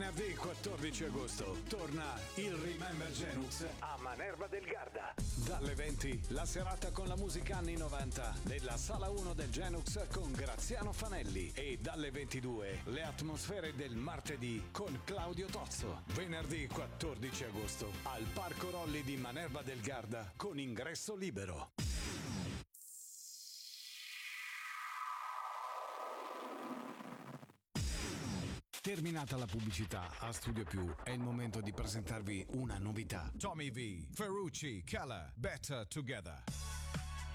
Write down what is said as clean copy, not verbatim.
Venerdì 14 agosto torna il Remember Genux a Manerba del Garda. Dalle 20 la serata con la musica anni 90 nella sala 1 del Genux con Graziano Fanelli e dalle 22 le atmosfere del martedì con Claudio Tozzo. Venerdì 14 agosto al Parco Rolli di Manerba del Garda con ingresso libero. Terminata la pubblicità, a Studio Più è il momento di presentarvi una novità. Tommy V, Ferrucci, Keller, Better Together.